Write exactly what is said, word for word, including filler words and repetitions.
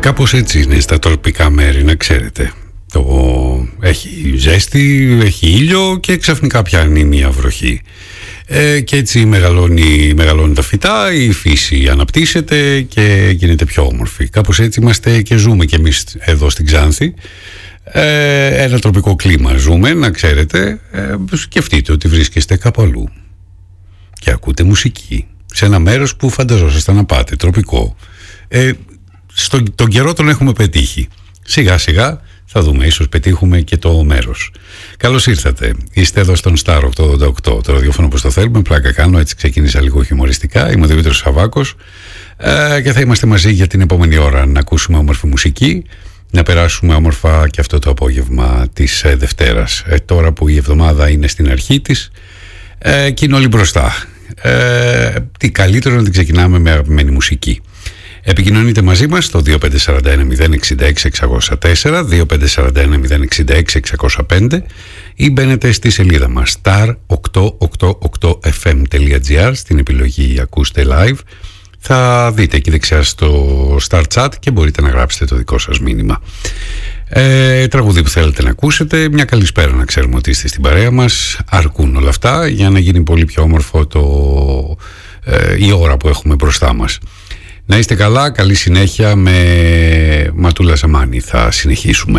Κάπως έτσι είναι στα τροπικά μέρη, να ξέρετε. Το... Έχει ζέστη, έχει ήλιο και ξαφνικά πιάνει μια βροχή. Ε, και έτσι μεγαλώνει, μεγαλώνει τα φυτά, η φύση αναπτύσσεται και γίνεται πιο όμορφη. Κάπως έτσι είμαστε και ζούμε κι εμείς εδώ στην Ξάνθη. Ε, ένα τροπικό κλίμα ζούμε, να ξέρετε. Ε, σκεφτείτε ότι βρίσκεστε κάπου αλλού και ακούτε μουσική σε ένα μέρος που φανταζόσασταν να πάτε, τροπικό. Ε, στον τον καιρό τον έχουμε πετύχει. Σιγά σιγά θα δούμε, ίσως πετύχουμε και το μέρος. Καλώς ήρθατε. Είστε εδώ στον Star οκτακόσια ογδόντα οκτώ, το ραδιόφωνο όπως το θέλουμε. Πλάκα κάνω, έτσι ξεκίνησα λίγο χιουμοριστικά. Είμαι ο Δημήτρης Σαββάκος ε, και θα είμαστε μαζί για την επόμενη ώρα να ακούσουμε όμορφη μουσική, να περάσουμε όμορφα και αυτό το απόγευμα της ε, Δευτέρας. Ε, τώρα που η εβδομάδα είναι στην αρχή της ε, και είναι όλοι μπροστά. Ε, τι καλύτερο να την ξεκινάμε με αγαπημένη μουσική. Επικοινωνείτε μαζί μας στο δύο πέντε τέσσερα ένα μηδέν έξι έξι έξι μηδέν τέσσερα, δύο πέντε τέσσερα ένα μηδέν έξι έξι έξι μηδέν πέντε ή μπαίνετε στη σελίδα μας star οκτακόσια ογδόντα οκτώ εφ εμ τελεία τζι άρ στην επιλογή Ακούστε Live. Θα δείτε εκεί δεξιά στο Star Chat και μπορείτε να γράψετε το δικό σας μήνυμα. Ε, τραγούδι που θέλετε να ακούσετε, μια καλησπέρα να ξέρουμε ότι είστε στην παρέα μας. Αρκούν όλα αυτά για να γίνει πολύ πιο όμορφο το, ε, η ώρα που έχουμε μπροστά μας. Να είστε καλά, καλή συνέχεια. Με Ματούλα Ζαμάνη θα συνεχίσουμε.